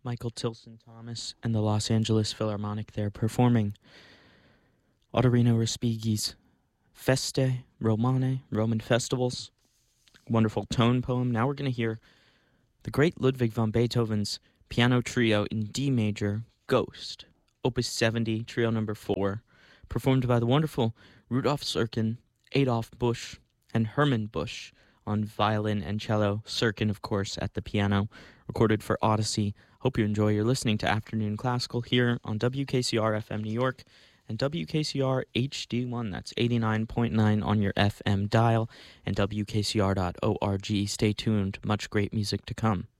Michael Tilson Thomas and the Los Angeles Philharmonic there performing Ottorino Respighi's Feste Romane, Roman Festivals. Wonderful tone poem. Now we're going to hear the great Ludwig van Beethoven's piano trio in D major, Ghost, Opus 70, trio number 4, performed by the wonderful Rudolf Serkin, Adolf Busch, and Hermann Busch on violin and cello, Serkin, of course, at the piano, recorded for Odyssey. Hope you enjoy. You're listening to Afternoon Classical here on WKCR FM New York and WKCR HD1, that's 89.9 on your FM dial, and WKCR.org. Stay tuned, much great music to come.